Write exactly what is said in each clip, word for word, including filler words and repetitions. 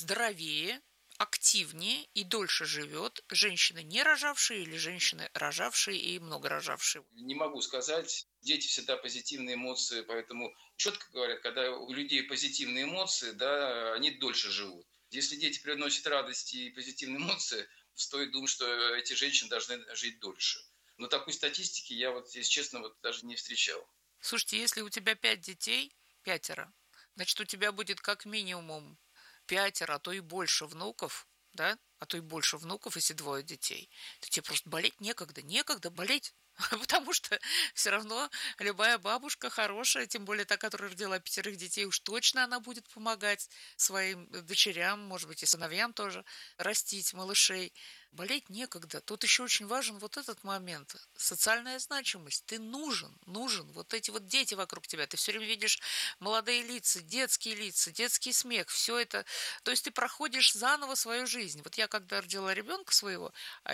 здоровее, активнее и дольше живет женщины, не рожавшие, или женщины, рожавшие и много рожавшие? Не могу сказать. Дети всегда позитивные эмоции, поэтому четко говорят, когда у людей позитивные эмоции, да, они дольше живут. Если дети приносят радость и позитивные эмоции, стоит думать, что эти женщины должны жить дольше. Но такой статистики я вот, если честно, вот даже не встречал. Слушайте, если у тебя пять детей, пятеро, значит, у тебя будет как минимум пятеро, а то и больше внуков, да, а то и больше внуков, если двое детей, то тебе просто болеть некогда, некогда болеть. Потому что все равно любая бабушка хорошая, тем более та, которая родила пятерых детей, уж точно она будет помогать своим дочерям, может быть, и сыновьям тоже, растить малышей. Болеть некогда. Тут еще очень важен вот этот момент. Социальная значимость. Ты нужен, нужен. Вот эти вот дети вокруг тебя. Ты все время видишь молодые лица, детские лица, детский смех. Все это. То есть ты проходишь заново свою жизнь. Вот я, когда родила ребенка своего,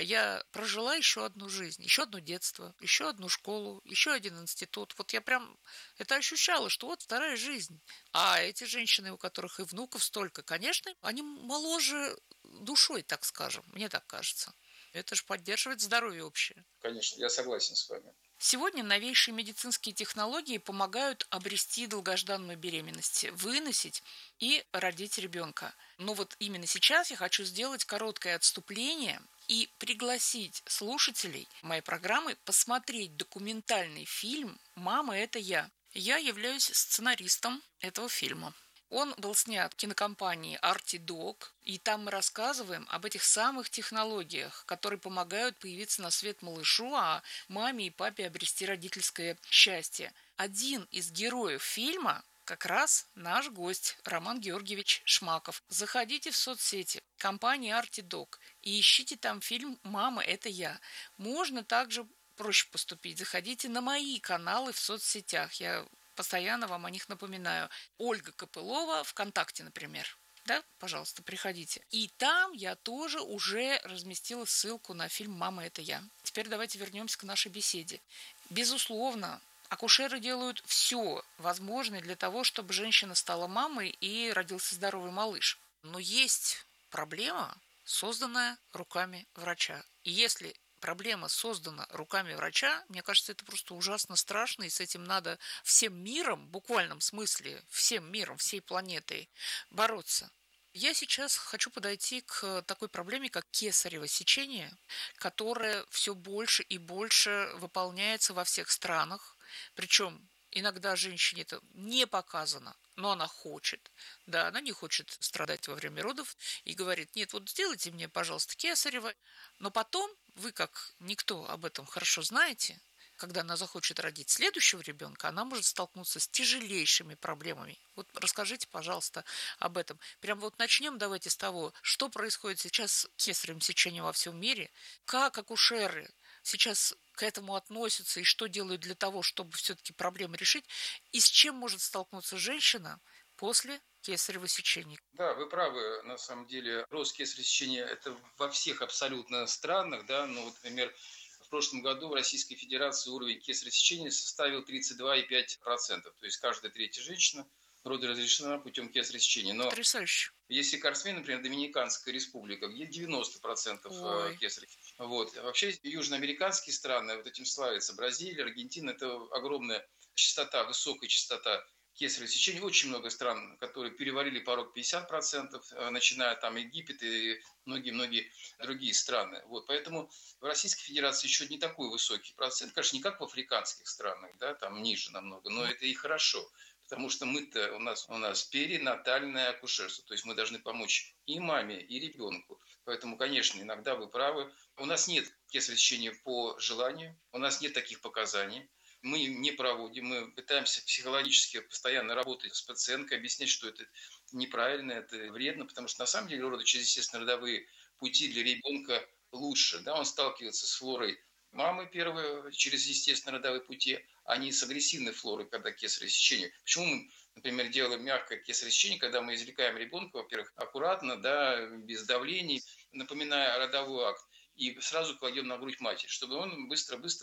я прожила еще одну жизнь, еще одно детство, еще одну школу, еще один институт. Вот я прям это ощущала, что вот вторая жизнь. А эти женщины, у которых и внуков столько, конечно, они моложе душой, так скажем, мне так кажется. Это же поддерживает здоровье общее. Конечно, я согласен с вами. Сегодня новейшие медицинские технологии помогают обрести долгожданную беременность, выносить и родить ребенка. Но вот именно сейчас я хочу сделать короткое отступление и пригласить слушателей моей программы посмотреть документальный фильм «Мама, это я». Я являюсь сценаристом этого фильма. Он был снят кинокомпанией ArtyDog, и там мы рассказываем об этих самых технологиях, которые помогают появиться на свет малышу, а маме и папе обрести родительское счастье. Один из героев фильма как раз наш гость Роман Георгиевич Шмаков. Заходите в соцсети компании ArtyDog и ищите там фильм «Мама, это я». Можно также проще поступить. Заходите на мои каналы в соцсетях. Я постоянно вам о них напоминаю. Ольга Копылова, ВКонтакте, например. Да, пожалуйста, приходите. И там я тоже уже разместила ссылку на фильм «Мама, это я». Теперь давайте вернемся к нашей беседе. Безусловно, акушеры делают все возможное для того, чтобы женщина стала мамой и родился здоровый малыш. Но есть проблема, созданная руками врача. И если проблема создана руками врача, мне кажется, это просто ужасно страшно, и с этим надо всем миром, в буквальном смысле, всем миром, всей планетой бороться. Я сейчас хочу подойти к такой проблеме, как кесарево сечение, которое все больше и больше выполняется во всех странах, причем иногда женщине это не показано, но она хочет. Да, она не хочет страдать во время родов и говорит: нет, вот сделайте мне, пожалуйста, кесарево. Но потом, вы как никто об этом хорошо знаете, когда она захочет родить следующего ребенка, она может столкнуться с тяжелейшими проблемами. Вот расскажите, пожалуйста, об этом. Прям вот начнем давайте с того, что происходит сейчас с кесаревым сечением во всем мире, как акушеры сейчас к этому относятся и что делают для того, чтобы все-таки проблемы решить, и с чем может столкнуться женщина после кесарево сечения. Да, вы правы. На самом деле, рост кесарево сечения – это во всех абсолютно странах. Да? Ну, вот, например, в прошлом году в Российской Федерации уровень кесарево сечения составил тридцать два и пять десятых процента. То есть каждая третья женщина роды разрешена путем кесарево сечения. Но Потрясающе. если корсмен, например, Доминиканская республика, где девяносто процентов Ой. кесарево. Вот. Вообще южноамериканские страны вот этим славятся. Бразилия, Аргентина – это огромная частота, высокая частота кесарево сечения. Очень много стран, которые перевалили порог пятьдесят процентов, начиная там Египет и многие-многие другие страны. Вот. Поэтому в Российской Федерации еще не такой высокий процент. Конечно, не как в африканских странах, да, там ниже намного, но это и хорошо. Потому что мы-то, у нас, у нас перинатальное акушерство, то есть мы должны помочь и маме, и ребенку. Поэтому, конечно, иногда вы правы. У нас нет кесарево сечения по желанию, у нас нет таких показаний. Мы не проводим, мы пытаемся психологически постоянно работать с пациенткой, объяснять, что это неправильно, это вредно, потому что на самом деле роды через естественно-родовые пути для ребенка лучше. Да? Он сталкивается с флорой мамы первые через естественно-родовые пути, а не с агрессивной флорой, когда кесарево сечение. Почему мы, например, делаем мягкое кесарево сечение, когда мы извлекаем ребенка, во-первых, аккуратно, да, без давления, напоминая родовой акт, и сразу кладем на грудь матери, чтобы он быстро-быстро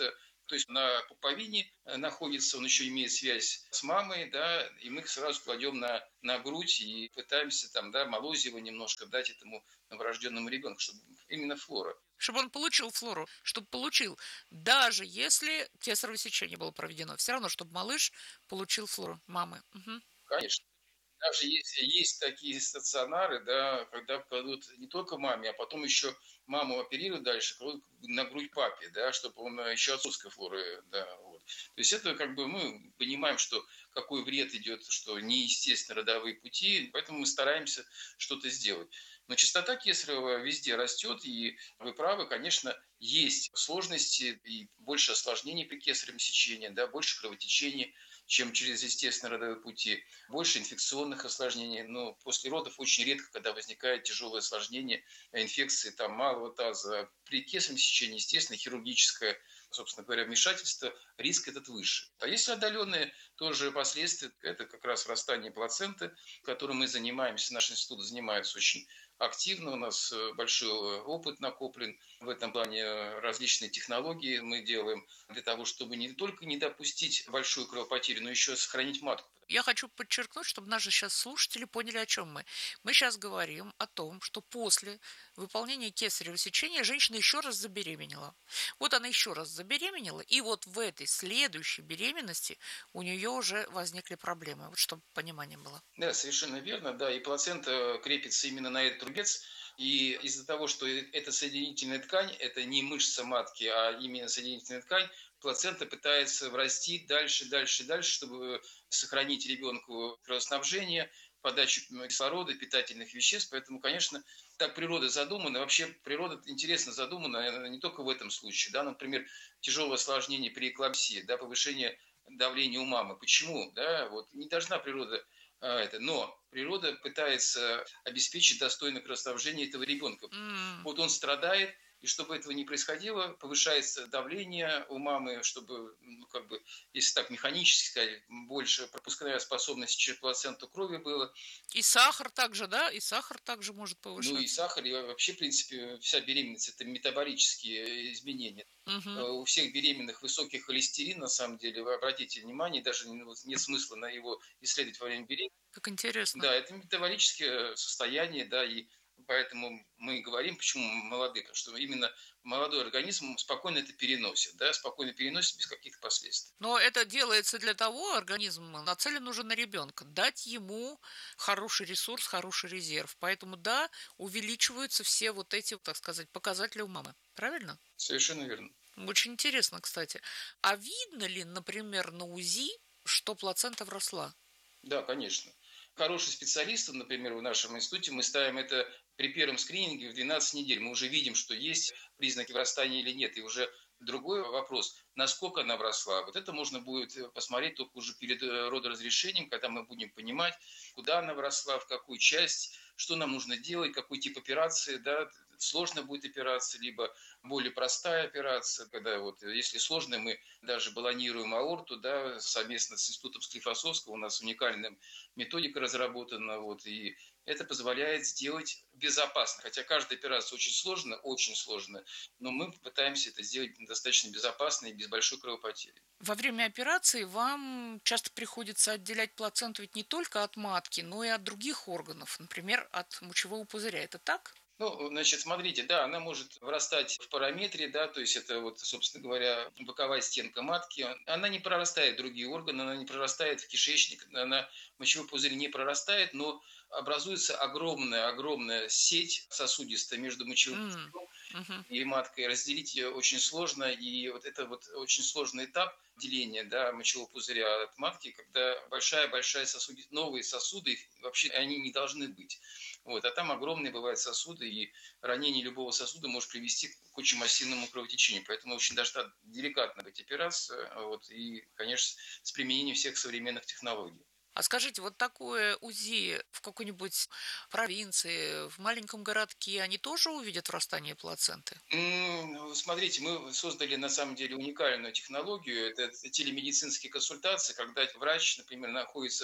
То есть на пуповине э, находится, он еще имеет связь с мамой, да, и мы их сразу кладем на, на грудь и пытаемся там, да, молозиво немножко дать этому новорожденному ребенку, чтобы именно флора. Чтобы он получил флору, чтобы получил, даже если кесарево сечение было проведено, все равно, чтобы малыш получил флору мамы. Мгм. Конечно. Даже если есть такие стационары, да, когда кладут не только маме, а потом еще маму оперируют дальше, кладут на грудь папе, да, чтобы он э, еще отцовской флоры, да, вот. То есть это как бы мы понимаем, что какой вред идет, что неестественно родовые пути, поэтому мы стараемся что-то сделать. Но частота кесарева везде растет, и вы правы, конечно, есть сложности и больше осложнений при кесаревом сечении, да, больше кровотечений, чем через естественные родовые пути, больше инфекционных осложнений. Но после родов очень редко, когда возникает тяжелое осложнение инфекции там, малого таза. При кесаревом сечении, естественно, хирургическое, собственно говоря, вмешательство, риск этот выше. А если отдаленные тоже последствия, это как раз врастание плаценты, которым мы занимаемся, наш институт занимается очень активно, у нас э, большой э, опыт накоплен в этом плане, э, различные технологии мы делаем для того, чтобы не только не допустить большую кровопотерю, но еще сохранить матку. Я хочу подчеркнуть, чтобы наши сейчас слушатели поняли, о чем мы. Мы сейчас говорим о том, что после выполнения кесарево сечения женщина еще раз забеременела. Вот она еще раз забеременела, и вот в этой следующей беременности у нее уже возникли проблемы. Вот чтобы понимание было. Да, совершенно верно, да, и плацента крепится именно на этот рубец, и из-за того, что э- это соединительная ткань, это не мышца матки, а именно соединительная ткань, плацента пытается врасти дальше, дальше, дальше, чтобы сохранить ребенку кровоснабжение, подачу кислорода, питательных веществ. Поэтому, конечно, так природа задумана. Вообще природа интересно задумана э, не только в этом случае. Да? Например, тяжелое осложнение при эклампсии, да, повышение давления у мамы. Почему? Да? Вот не должна природа а, это, но природа пытается обеспечить достойное кровоснабжение этого ребенка. М. Вот он страдает, и чтобы этого не происходило, повышается давление у мамы, чтобы, ну, как бы, если так механически сказать, больше пропускная способность через плаценту крови было. И сахар также, да? И сахар также может Ну и повышаться. сахар, и вообще, в принципе, вся беременность – это метаболические изменения. Э, Мгм. У всех беременных высокий холестерин, на самом деле, вы обратите внимание, даже не- вот нет смысла на его исследовать во время беременности. Как интересно. Да, это метаболическое состояние, да, и поэтому мы и говорим, почему молодые, потому что именно молодой организм спокойно это переносит, да, спокойно переносит без каких-то последствий. Но это делается для того, организм нацелен уже на ребенка, дать ему хороший ресурс, хороший резерв. Поэтому, да, увеличиваются все вот эти, так сказать, показатели у мамы. Правильно? Совершенно верно. Очень интересно, кстати. А видно ли, например, на УЗИ, что плацента вросла? Да, конечно. Хороший специалист, например, в нашем институте, мы ставим это при первом скрининге в двенадцать недель. Мы уже видим, что есть признаки врастания или нет. И уже другой вопрос, насколько она вросла. Вот это можно будет э, посмотреть только уже перед э, родоразрешением, когда мы будем понимать, куда она вросла, в какую часть, что нам нужно делать, какой тип операции, да, сложная будет операция, либо более простая операция, когда вот, если сложная, мы даже баллонируем аорту, да, совместно с Институтом Склифосовского, у нас уникальная методика разработана, вот, и это позволяет сделать безопасно. Хотя каждая операция очень сложная, очень сложная, но мы пытаемся это сделать достаточно безопасно и без большой кровопотери. Во время операции вам часто приходится отделять плаценту ведь не только от матки, но и от других органов, например, от мочевого пузыря. Это так? Ну, значит, смотрите, да, она может вырастать в параметре, да, то есть это вот, собственно говоря, боковая стенка матки. Она не прорастает в другие органы, она не прорастает в кишечник, она мочевой пузырь не прорастает, но образуется огромная-огромная сеть сосудистая между мочевым М, пузырем мгм. и маткой. Разделить ее очень сложно, и вот это вот очень сложный этап деления, да, мочевого пузыря от матки, когда большая-большая сосудистая, новые сосуды, вообще они не должны быть. Вот, а там огромные бывают сосуды, и ранение любого сосуда может привести к очень массивному кровотечению. Поэтому очень должна деликатно быть операция, вот, и, конечно, с применением всех современных технологий. А скажите, вот такое УЗИ в какой-нибудь провинции, в маленьком городке, они тоже увидят врастание плаценты? М, Смотрите, мы создали на самом деле уникальную технологию. Это телемедицинские консультации, когда врач, например, находится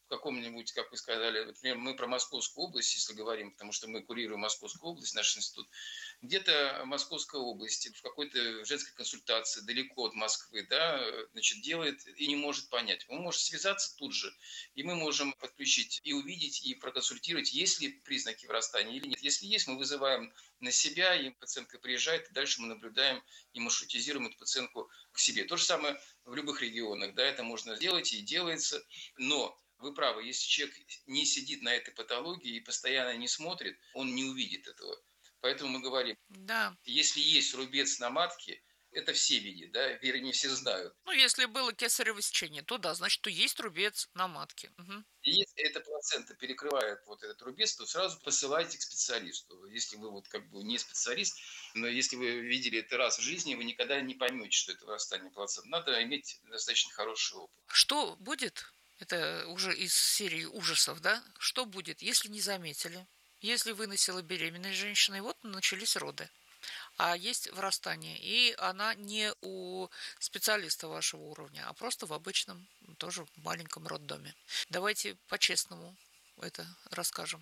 в каком-нибудь, как вы сказали, например, мы про Московскую область, если говорим, потому что мы курируем Московскую область, наш институт, где-то в Московской области, в какой-то женской консультации, далеко от Москвы, да, значит, делает и не может понять. Он может связаться тут же, и мы можем подключить и увидеть, и проконсультировать, есть ли признаки вырастания или нет. Если есть, мы вызываем на себя, и пациентка приезжает, и дальше мы наблюдаем и маршрутизируем эту пациентку к себе. То же самое в любых регионах, да, это можно сделать и делается, но вы правы, если человек не сидит на этой патологии и постоянно не смотрит, он не увидит этого. Поэтому мы говорим, Да. если есть рубец на матке, это все видят, да, вернее, все знают. Ну, если было кесарево сечение, то да, значит, то есть рубец на матке. Угу. И если эта плацента перекрывает вот этот рубец, то сразу посылайте к специалисту. Если вы вот как бы не специалист, но если вы видели это раз в жизни, вы никогда не поймете, что это вырастание плаценты. Надо иметь достаточно хороший опыт. Что будет? Это уже из серии ужасов, да? Что будет, если не заметили? Если выносила беременная женщина, и вот начались роды, а есть вырастание, и она не у специалиста вашего уровня, а просто в обычном, тоже маленьком роддоме. Давайте по-честному это расскажем.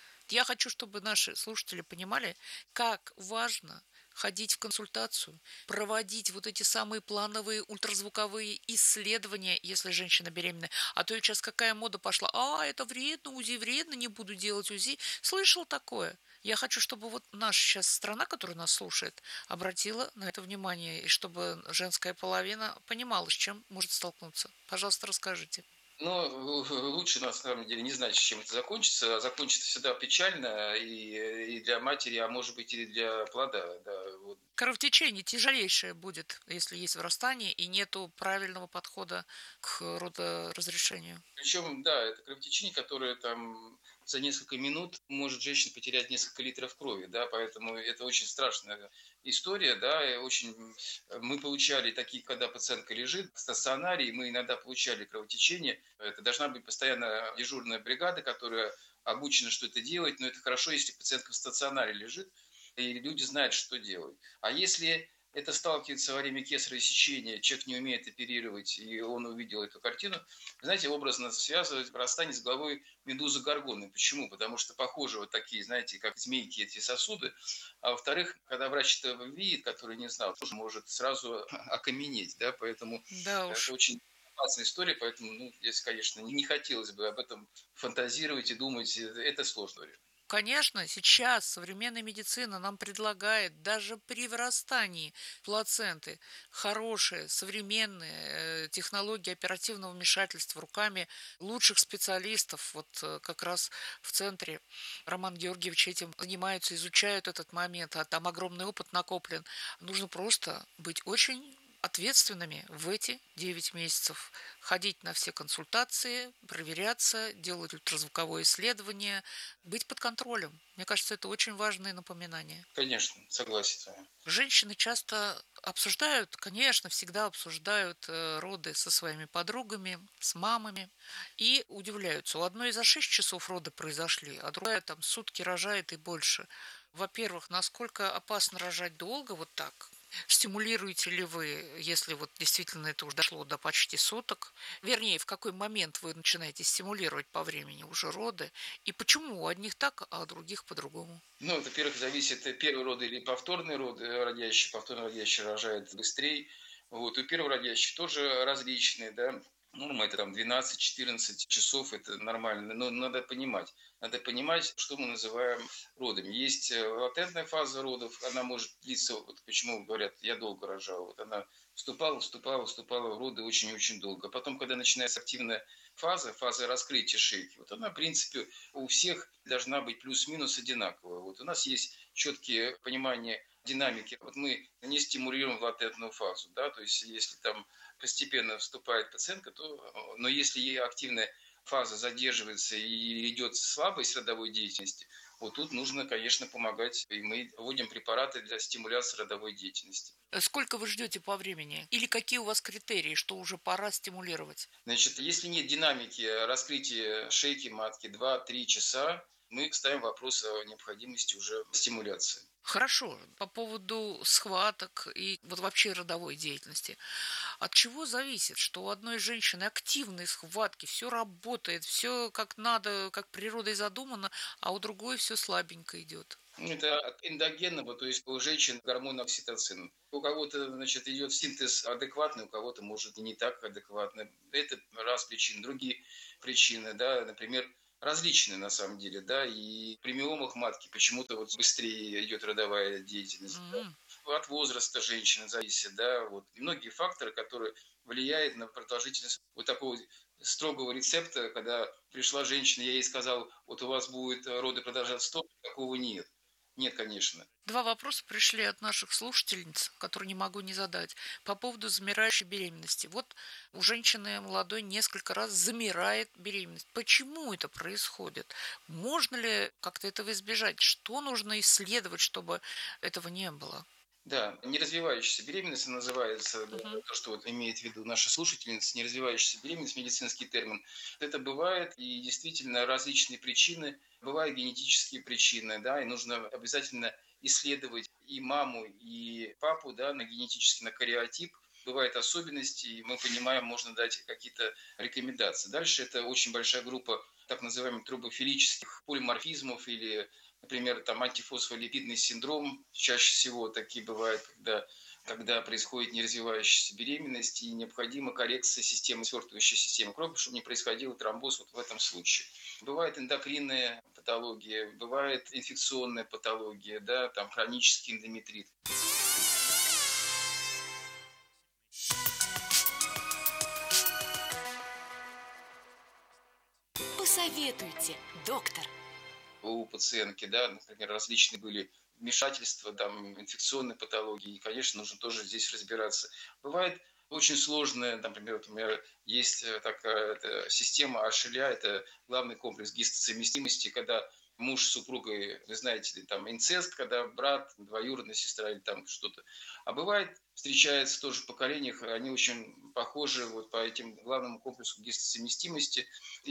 Я хочу, чтобы наши слушатели понимали, как важно ходить в консультацию, проводить вот эти самые плановые ультразвуковые исследования, если женщина беременна. А то сейчас какая мода пошла. А, это вредно, УЗИ вредно, не буду делать УЗИ. Слышал такое? Я хочу, чтобы вот наша сейчас страна, которая нас слушает, обратила на это внимание, и чтобы женская половина понимала, с чем может столкнуться. Пожалуйста, расскажите. Но лучше, на самом деле, не знать, чем это закончится. Закончится всегда печально и, и для матери, а может быть и для плода. Да, вот. Кровотечение тяжелейшее будет, если есть вырастание и нету правильного подхода к родоразрешению. Причем, да, это кровотечение, которое там за несколько минут может женщина потерять несколько литров крови, да, поэтому это очень страшная история, да, и очень мы получали такие, когда пациентка лежит в стационаре, и мы иногда получали кровотечение, это должна быть постоянно дежурная бригада, которая обучена, что это делать, но это хорошо, если пациентка в стационаре лежит, и люди знают, что делать. А если это сталкивается во время кесарево сечения, человек не умеет оперировать, и он увидел эту картину, знаете, образно связывать вырастание с головой медузы горгоны. Почему? Потому что похожи вот такие, знаете, как змейки эти сосуды. А во-вторых, когда врач это видит, который не знал, тоже может сразу окаменеть, да, поэтому Да уж. это очень опасная история, поэтому, ну, здесь, конечно, не хотелось бы об этом фантазировать и думать, это сложно. Конечно, сейчас современная медицина нам предлагает даже при вырастании плаценты хорошие, современные э, технологии оперативного вмешательства руками лучших специалистов. Вот э, как раз в центре Роман Георгиевич этим занимаются, изучают этот момент, а там огромный опыт накоплен. Нужно просто быть очень ответственными в эти девять месяцев. Ходить на все консультации, проверяться, делать ультразвуковое исследование, быть под контролем. Мне кажется, это очень важное напоминание. Конечно, согласен с вами. Женщины часто обсуждают, конечно, всегда обсуждают роды со своими подругами, с мамами и удивляются. У одной за шесть часов роды произошли, а другая там сутки рожает и больше. Во-первых, насколько опасно рожать долго вот так? Стимулируете ли вы, если вот действительно это уже дошло до почти суток? Вернее, в какой момент вы начинаете стимулировать по времени уже роды? И почему у одних так, а у других по-другому? Ну, во-первых, зависит, первый роды или повторные роды, родящий, повторно родящий рожает быстрее. Вот, у первородящих тоже различные, да. Норма это там двенадцать-четырнадцать часов, это нормально, но надо понимать. Надо понимать, что мы называем родами. Есть латентная фаза родов, она может длиться, вот почему говорят, я долго рожала. Вот она вступала, вступала, вступала в роды очень-очень долго. А потом, когда начинается активная фаза, фаза раскрытия шейки, вот она, в принципе, у всех должна быть плюс-минус одинаковая. Вот у нас есть четкие понимания динамики. Вот мы не стимулируем латентную фазу, да, то есть если там постепенно вступает пациентка, то, но если ей активная фаза задерживается и идет слабость родовой деятельности, вот тут нужно, конечно, помогать, и мы вводим препараты для стимуляции родовой деятельности. Сколько вы ждете по времени? Или какие у вас критерии, что уже пора стимулировать? Значит, если нет динамики раскрытия шейки матки два-три часа, мы ставим вопрос о необходимости уже стимуляции. Хорошо. По поводу схваток и вот вообще родовой деятельности. От чего зависит, что у одной женщины активные схватки, все работает, все как надо, как природой задумано, а у другой все слабенько идет? Это от эндогенного, то есть у женщин гормон окситоцин. У кого-то, значит, идет синтез адекватный, у кого-то, может, и не так адекватно. Это раз причин. Другие причины, да, например, различные на самом деле, да, и при миомах матки почему-то вот быстрее идет родовая деятельность, да. М. От возраста женщины зависит, да, вот. И многие факторы, которые влияют на продолжительность вот такого строгого рецепта, когда пришла женщина, я ей сказал, вот у вас будет роды продолжаться сто, такого нет. Нет, конечно. Два вопроса пришли от наших слушательниц, которые не могу не задать, по поводу замирающей беременности. Вот у женщины молодой несколько раз замирает беременность. Почему это происходит? Можно ли как-то этого избежать? Что нужно исследовать, чтобы этого не было? Да, неразвивающаяся беременность называется, да, Мгм. то, что вот имеет в виду наша слушательница, неразвивающаяся беременность, медицинский термин. Это бывает, и действительно различные причины, бывают генетические причины, да, и нужно обязательно исследовать и маму, и папу, да, на генетический, на кариотип. Бывают особенности, и мы понимаем, можно дать какие-то рекомендации. Дальше это очень большая группа так называемых трубофилических полиморфизмов или, например, там антифосфолипидный синдром, чаще всего такие бывают, когда, когда происходит неразвивающаяся беременность и необходима коррекция системы, свертывающей системы крови, чтобы не происходил тромбоз вот в этом случае. Бывает эндокринная патология, бывает инфекционная патология, да, там хронический эндометрит. Посоветуйте, доктор. У пациентки, да, например, различные были вмешательства, там, инфекционные патологии, и, конечно, нужно тоже здесь разбираться. Бывает очень сложная, например, вот у меня есть э, такая это, система Ашеля, это главный комплекс гистосовместимости, когда муж с супругой, вы знаете, там инцест, когда брат, двоюродная сестра или там что-то. А бывает, встречается тоже в поколениях, они очень похожи вот по этим главному комплексу гистосовместимости,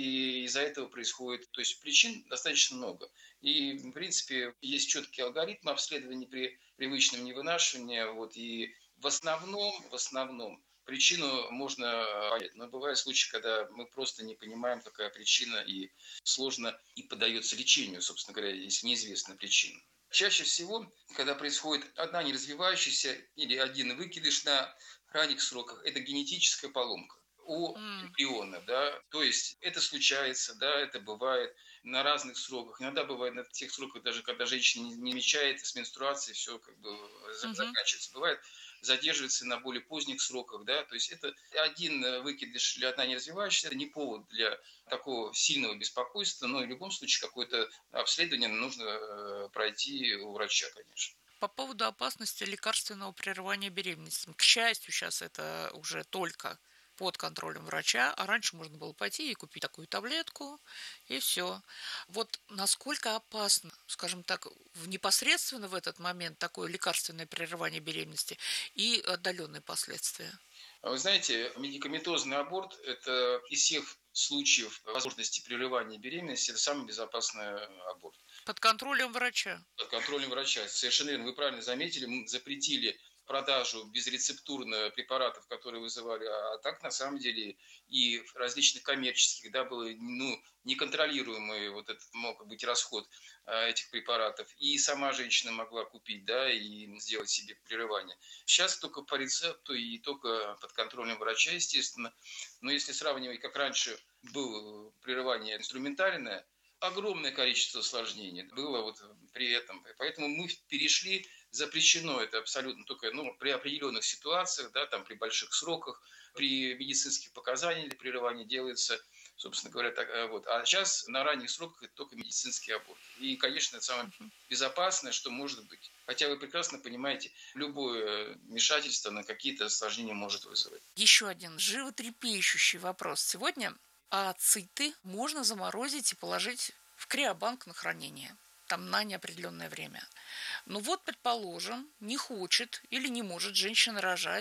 и из-за этого происходит, то есть причин достаточно много. И, в принципе, есть четкий алгоритм обследования при привычном невынашивании, вот, и в основном, в основном причину можно понять. Но бывают случаи, когда мы просто не понимаем, какая причина, и сложно и поддается лечению, собственно говоря, если неизвестна причина. Чаще всего, когда происходит одна неразвивающаяся или один выкидыш на ранних сроках, это генетическая поломка у М. эмбриона, да, то есть это случается, да, это бывает на разных сроках. Иногда бывает на тех сроках, даже когда женщина не, не мечает с менструацией, все как бы за- Мгм. заканчивается. Бывает задерживается на более поздних сроках, да, то есть это один э, выкидыш или одна неразвивающаяся, это не повод для такого сильного беспокойства, но в любом случае какое-то обследование нужно э, пройти у врача, конечно. По поводу опасности лекарственного прерывания беременности. К счастью, сейчас это уже только под контролем врача, а раньше можно было пойти и купить такую таблетку, и все. Вот насколько опасно, скажем так, в непосредственно в этот момент такое лекарственное прерывание беременности и отдаленные последствия? А вы знаете, медикаментозный аборт – это из всех случаев возможности прерывания беременности, это самый безопасный аборт. Под контролем врача. Под контролем врача. Совершенно верно, вы правильно заметили, мы запретили продажу безрецептурно препаратов, которые вызывали, а так на самом деле и различных коммерческих, да, было ну, неконтролируемый вот этот мог быть расход а, этих препаратов. И сама женщина могла купить, да, и сделать себе прерывание. Сейчас только по рецепту и только под контролем врача, естественно. Но если сравнивать, как раньше было прерывание инструментальное, огромное количество осложнений было вот при этом. Поэтому мы перешли, запрещено это абсолютно только ну, при определенных ситуациях, да, там, при больших сроках, при медицинских показаниях для прерывания делается, собственно говоря, так, вот. А сейчас на ранних сроках это только медицинский аборт. И, конечно, это самое безопасное, что может быть. Хотя вы прекрасно понимаете, любое вмешательство на какие-то осложнения может вызывать. Еще один животрепещущий вопрос сегодня. А циты можно заморозить и положить в криобанк на хранение, там на неопределенное время. Ну вот, предположим, не хочет или не может женщина рожать,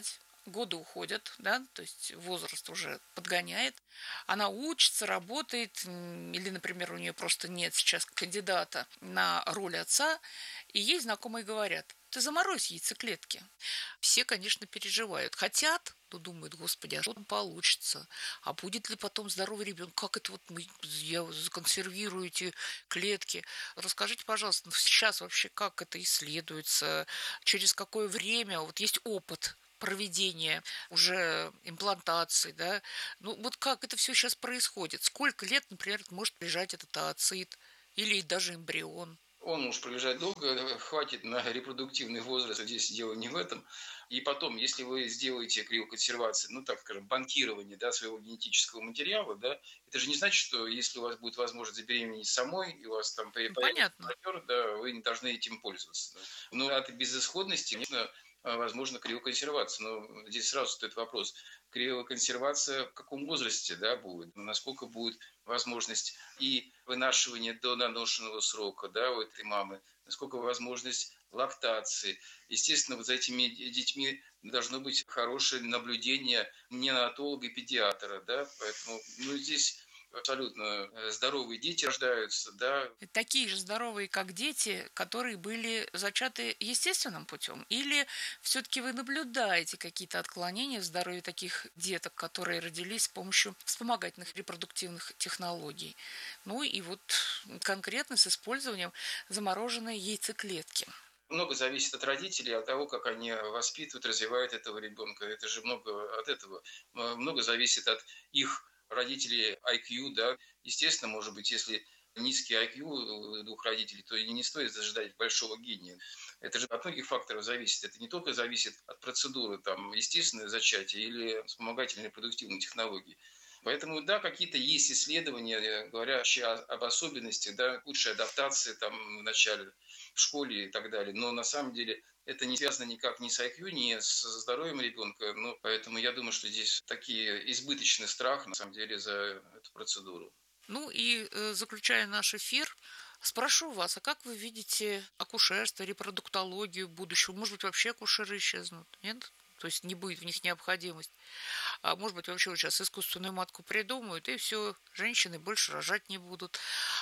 годы уходят, да, то есть возраст уже подгоняет. Она учится, работает, или, например, у нее просто нет сейчас кандидата на роль отца, и ей знакомые говорят: ты заморозь яйцеклетки. Все, конечно, переживают. Хотят, но думают: господи, а что там получится? А будет ли потом здоровый ребенок? Как это вот мы, я законсервирую эти клетки? Расскажите, пожалуйста, сейчас вообще как это исследуется? Через какое время? Вот есть опыт проведения уже имплантации, да? Ну вот как это все сейчас происходит? Сколько лет, например, может лежать этот ооцит или даже эмбрион? Он может пролежать долго, хватит на репродуктивный возраст, здесь дело не в этом. И потом, если вы сделаете криоконсервацию, ну, так скажем, банкирование, да, своего генетического материала, да, это же не значит, что если у вас будет возможность забеременеть самой, и у вас там Ну, появится понятно. партнер, да, вы не должны этим пользоваться. Да. Но от безысходности, конечно, возможно, криоконсервация. Но здесь сразу стоит вопрос: криоконсервация в каком возрасте, да, будет? Насколько будет возможность и вынашивания до доношенного срока, да, у этой мамы, насколько возможность лактации. Естественно, вот за этими детьми должно быть хорошее наблюдение неонатолога и педиатра, да, поэтому, ну, здесь абсолютно здоровые дети рождаются, да. Такие же здоровые, как дети, которые были зачаты естественным путем? Или все-таки вы наблюдаете какие-то отклонения в здоровье таких деток, которые родились с помощью вспомогательных репродуктивных технологий? Ну и вот конкретно с использованием замороженной яйцеклетки. Много зависит от родителей, от того, как они воспитывают, развивают этого ребенка. Это же много от этого. Много зависит от их родителей ай кью, да. Естественно, может быть, если низкий ай кью у двух родителей, то и не стоит ожидать большого гения. Это же от многих факторов зависит. Это не только зависит от процедуры, там, естественное зачатие или вспомогательной репродуктивной технологии. Поэтому, да, какие-то есть исследования, говорящие об особенностях, да, лучшей адаптации там в начале, в школе и так далее. Но на самом деле это не связано никак ни с ай кью, ни с здоровьем ребенка. Ну, поэтому я думаю, что здесь такие избыточный страх, на самом деле, за эту процедуру. Ну и э, заключая наш эфир, спрошу вас, а как вы видите акушерство, репродуктологию будущего? Может быть, вообще акушеры исчезнут? Нет? То есть не будет в них необходимость. А может быть, вообще вот сейчас искусственную матку придумают, и все, женщины больше рожать не будут.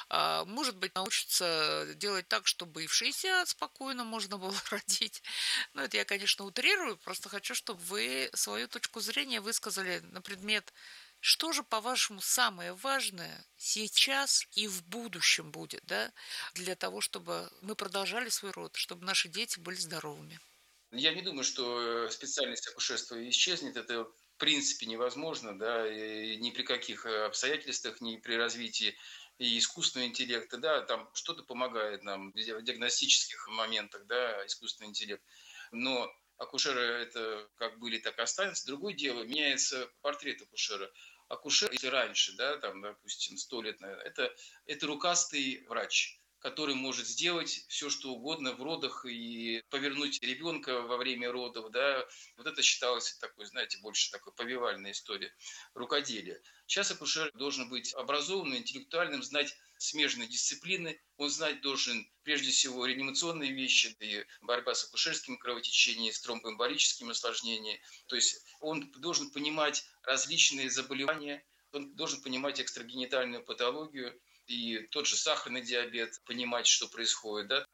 А может быть, научатся делать так, чтобы и в шестьдесят спокойно можно было родить. Ну, это я, конечно, утрирую, просто хочу, чтобы вы свою точку зрения высказали на предмет, что же, по-вашему, самое важное сейчас и в будущем будет, да, для того, чтобы мы продолжали свой род, чтобы наши дети были здоровыми? Я не думаю, что специальность акушерства исчезнет. Это в принципе невозможно, да, и ни при каких обстоятельствах, ни при развитии и искусственного интеллекта, да, там что-то помогает нам в диагностических моментах, да, искусственный интеллект. Но акушеры это как были, так и останется. Другое дело, меняется портрет акушера. Акушер, если раньше, да, там, допустим, сто лет, наверное, это, это рукастый врач, который может сделать все, что угодно в родах и повернуть ребенка во время родов, да, вот это считалось такой, знаете, больше такой повивальная история, рукоделие. Сейчас акушер должен быть образованным, интеллектуальным, знать смежные дисциплины, он знать должен прежде всего реанимационные вещи, и борьба с акушерским кровотечением, с тромбоэмболическими осложнениями, то есть он должен понимать различные заболевания, он должен понимать экстрагенитальную патологию, и тот же сахарный диабет, понимать, что происходит, да.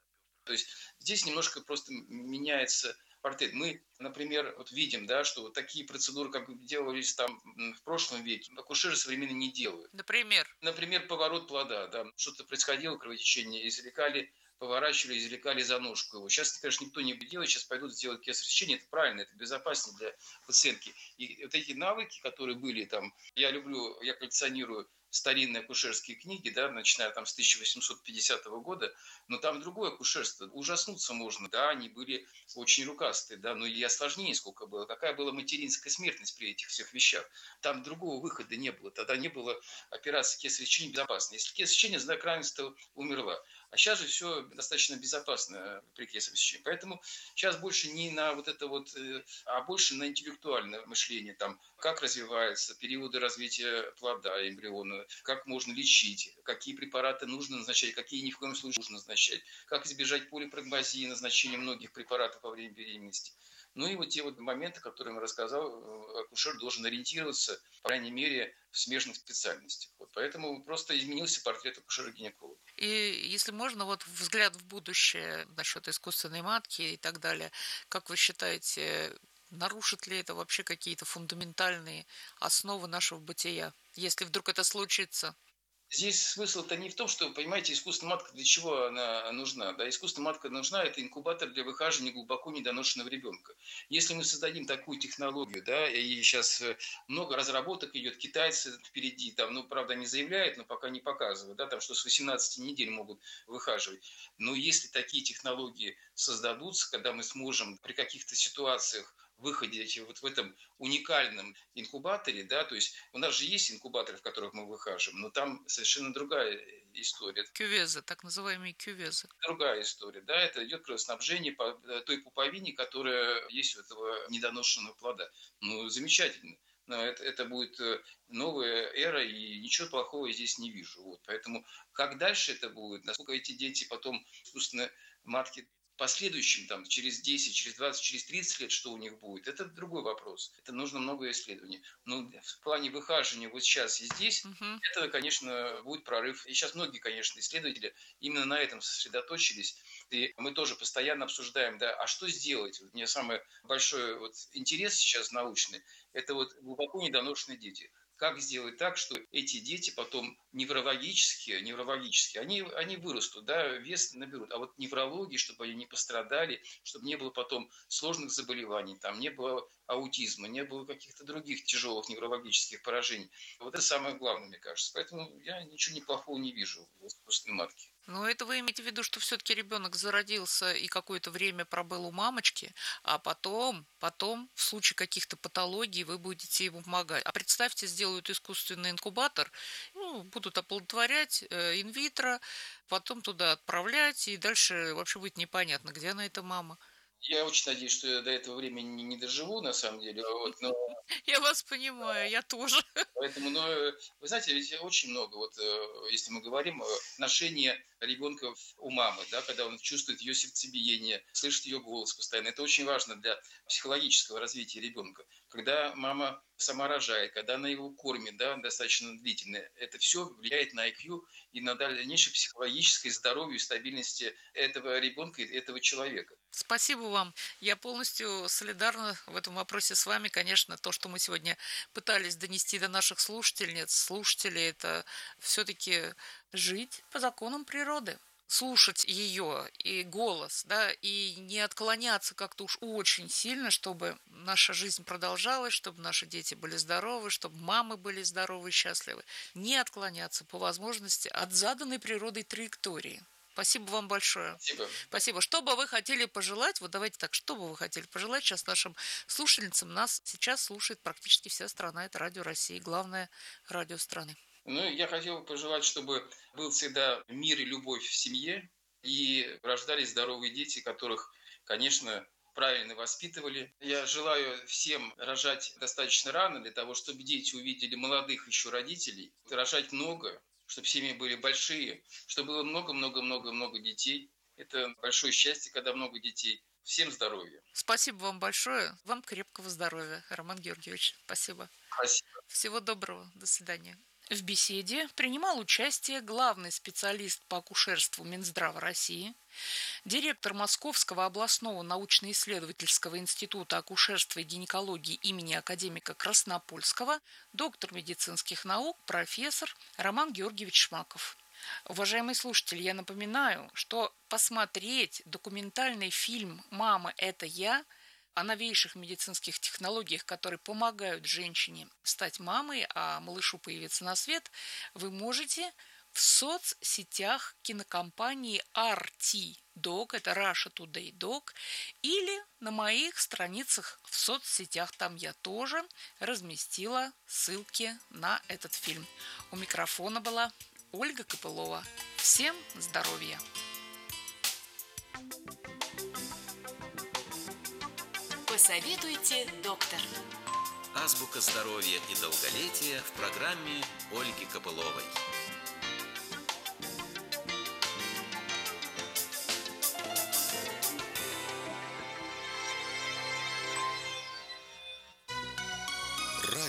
То есть здесь немножко просто меняется портрет. Мы, например, вот видим, да, что вот такие процедуры, как делались там в прошлом веке, акушеры современные не делают. Например? Например, поворот плода, да, что-то происходило, кровотечение, извлекали, поворачивали, извлекали за ножку его. Сейчас, конечно, никто не будет делать, сейчас пойдут сделать кесарево сечение, это правильно, это безопаснее для пациентки. И вот эти навыки, которые были там, я люблю, я коллекционирую старинные акушерские книги, да, начиная там с тысяча восемьсот пятидесятого года, но там другое акушерство, ужаснуться можно, да, они были очень рукастые, да, но и осложнее сколько было, какая была материнская смертность при этих всех вещах, там другого выхода не было, тогда не было операции кесарево сечения безопасной, если кесарево сечение, знак равенства умерла. А сейчас же все достаточно безопасно при кесаревом сечении. Поэтому сейчас больше не на вот это вот, а больше на интеллектуальное мышление. Там, как развиваются периоды развития плода, эмбриона, как можно лечить, какие препараты нужно назначать, какие ни в коем случае нужно назначать, как избежать полипрагмазии, назначения многих препаратов во время беременности. Ну и вот те вот моменты, которые я рассказал, акушер должен ориентироваться, по крайней мере, в смежных специальностях. Вот поэтому просто изменился портрет акушера-гинеколога. И если можно, вот взгляд в будущее насчет искусственной матки и так далее, как вы считаете, нарушит ли это вообще какие-то фундаментальные основы нашего бытия, если вдруг это случится? Здесь смысл-то не в том, что, понимаете, искусственная матка для чего она нужна. Да? Искусственная матка нужна – это инкубатор для выхаживания глубоко недоношенного ребенка. Если мы создадим такую технологию, да, и сейчас много разработок идет, китайцы впереди, там, ну, правда, не заявляют, но пока не показывают, да, там, что с восемнадцати недель могут выхаживать. Но если такие технологии создадутся, когда мы сможем при каких-то ситуациях выходить вот в этом уникальном инкубаторе, да, то есть у нас же есть инкубаторы, в которых мы выхаживаем, но там совершенно другая история. Кювезы, так называемые кювезы. Другая история, да, это идет кровоснабжение по той пуповине, которая есть у этого недоношенного плода. Ну, замечательно. Но это, это будет новая эра, и ничего плохого я здесь не вижу. Вот. Поэтому как дальше это будет, насколько эти дети потом, искусственно, матки в последующем, там, через десять, через двадцать, через тридцать лет, что у них будет, это другой вопрос. Это нужно много исследований. Но в плане выхаживания вот сейчас и здесь, Угу. это, конечно, будет прорыв. И сейчас многие, конечно, исследователи именно на этом сосредоточились. И мы тоже постоянно обсуждаем, да, а что сделать? Вот у меня самый большой вот интерес сейчас научный, это вот глубоко недоношенные дети. Как сделать так, что эти дети потом неврологически, неврологически они, они вырастут, да, вес наберут, а вот неврологии, чтобы они не пострадали, чтобы не было потом сложных заболеваний, там не было аутизма, не было каких-то других тяжелых неврологических поражений. Вот это самое главное, мне кажется. Поэтому я ничего неплохого не вижу в искусственной матке. Но это вы имеете в виду, что все-таки ребенок зародился и какое-то время пробыл у мамочки, а потом, потом, в случае каких-то патологий, вы будете ему помогать. А представьте, сделают искусственный инкубатор, ну, будут оплодотворять э, инвитро, потом туда отправлять, и дальше вообще будет непонятно, где она, эта мама. Я очень надеюсь, что я до этого времени не доживу, на самом деле. Вот, но Я вас понимаю, я тоже. Поэтому, но, вы знаете, ведь очень много, вот, если мы говорим, отношения ребенка у мамы, да, когда он чувствует ее сердцебиение, слышит ее голос постоянно. Это очень важно для психологического развития ребенка. Когда мама сама рожает, когда она его кормит, да, достаточно длительно, это все влияет на ай кью и на дальнейшее психологическое здоровье и стабильности этого ребенка и этого человека. Спасибо вам. Я полностью солидарна в этом вопросе с вами. Конечно, то, что мы сегодня пытались донести до наших слушательниц, слушателей, это все-таки жить по законам природы. Слушать ее и голос, да, и не отклоняться как-то уж очень сильно, чтобы наша жизнь продолжалась, чтобы наши дети были здоровы, чтобы мамы были здоровы и счастливы. Не отклоняться по возможности от заданной природой траектории. Спасибо вам большое. Спасибо. Спасибо. Что бы вы хотели пожелать? Вот давайте так, что бы вы хотели пожелать сейчас нашим слушательницам? Нас сейчас слушает практически вся страна. Это Радио России, главное радио страны. Ну, я хотел бы пожелать, чтобы был всегда мир и любовь в семье, и рождались здоровые дети, которых, конечно, правильно воспитывали. Я желаю всем рожать достаточно рано, для того, чтобы дети увидели молодых еще родителей, рожать много, чтобы семьи были большие, чтобы было много-много-много-много детей. Это большое счастье, когда много детей. Всем здоровья. Спасибо вам большое. Вам крепкого здоровья, Роман Георгиевич. Спасибо. Спасибо. Всего доброго. До свидания. В беседе принимал участие главный специалист по акушерству Минздрава России, директор Московского областного научно-исследовательского института акушерства и гинекологии имени академика Краснопольского, доктор медицинских наук, профессор Роман Георгиевич Шмаков. Уважаемые слушатели, я напоминаю, что посмотреть документальный фильм «Мама, это я» о новейших медицинских технологиях, которые помогают женщине стать мамой, а малышу появиться на свет, вы можете в соцсетях кинокомпании ар ти Doc, это Russia Today Doc, или на моих страницах в соцсетях. Там я тоже разместила ссылки на этот фильм. У микрофона была Ольга Копылова. Всем здоровья! Посоветуйте, доктор. Азбука здоровья и долголетия в программе Ольги Копыловой.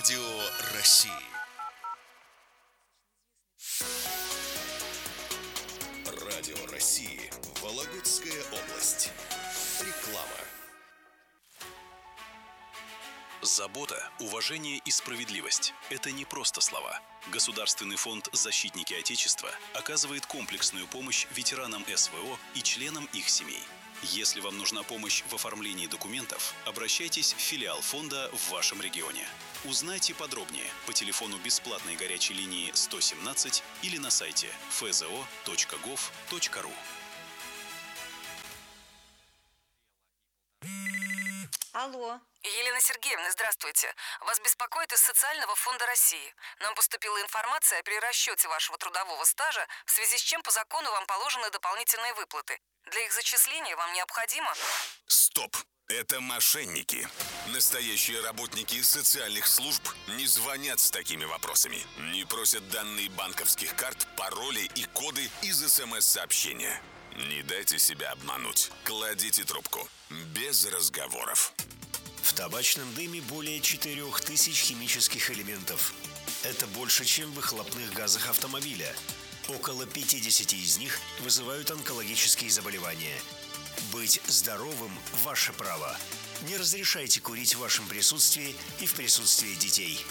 Радио России. Радио России. Вологодская область. Реклама. Забота, уважение и справедливость – это не просто слова. Государственный фонд «Защитники Отечества» оказывает комплексную помощь ветеранам эс вэ о и членам их семей. Если вам нужна помощь в оформлении документов, обращайтесь в филиал фонда в вашем регионе. Узнайте подробнее по телефону бесплатной горячей линии сто семнадцать или на сайте эф зэ о точка гов точка ру. Алло. Елена Сергеевна, здравствуйте. Вас беспокоит из Социального фонда России. Нам поступила информация о перерасчете вашего трудового стажа, в связи с чем по закону вам положены дополнительные выплаты. Для их зачисления вам необходимо... Стоп! Это мошенники. Настоящие работники социальных служб не звонят с такими вопросами. Не просят данные банковских карт, пароли и коды из эс эм эс-сообщения. Не дайте себя обмануть. Кладите трубку. Без разговоров. В табачном дыме более четырех тысяч химических элементов. Это больше, чем в выхлопных газах автомобиля. Около пятьдесят из них вызывают онкологические заболевания. Быть здоровым – ваше право. Не разрешайте курить в вашем присутствии и в присутствии детей.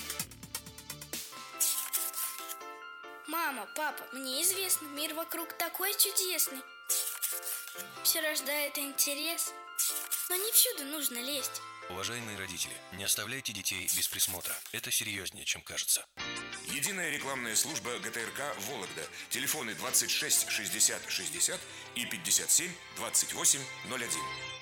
Мама, папа, мне известно, мир вокруг такой чудесный. Все рождает интерес, но не всюду нужно лезть. Уважаемые родители, не оставляйте детей без присмотра. Это серьезнее, чем кажется. Единая рекламная служба гэ тэ эр ка «Вологда». Телефоны двадцать шесть шестьдесят шестьдесят и пятьдесят семь двадцать восемь ноль один.